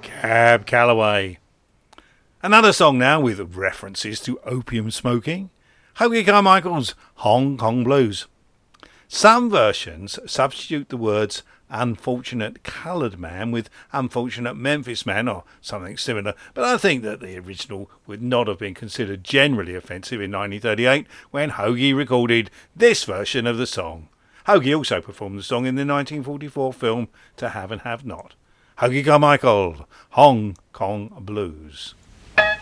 Cab Calloway. Another song now with references to opium smoking. Hoagy Carmichael's Hong Kong Blues. Some versions substitute the words unfortunate coloured man with unfortunate Memphis man or something similar, but I think that the original would not have been considered generally offensive in 1938 when Hoagy recorded this version of the song. Hoagy also performed the song in the 1944 film To Have and Have Not. Hoagy Carmichael, Hong Kong Blues.